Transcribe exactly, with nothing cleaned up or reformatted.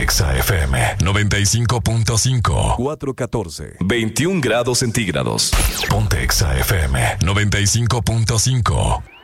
Exa F M noventa y cinco punto cinco. cuatro catorce. veintiún grados centígrados. Ponte Exa F M noventa y cinco punto cinco.